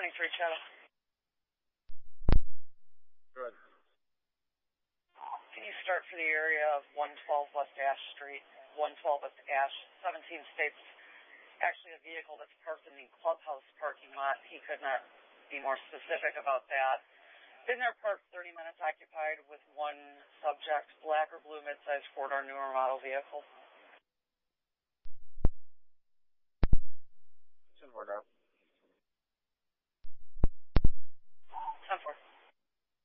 23 Shadow. Good. Can you start for the area of 112 West Ash Street, 112 West Ash, 17 states, actually a vehicle that's parked in the clubhouse parking lot. He could not be more specific about that. Been there parked 30 minutes occupied with one subject, black or blue midsize four-door newer model vehicle.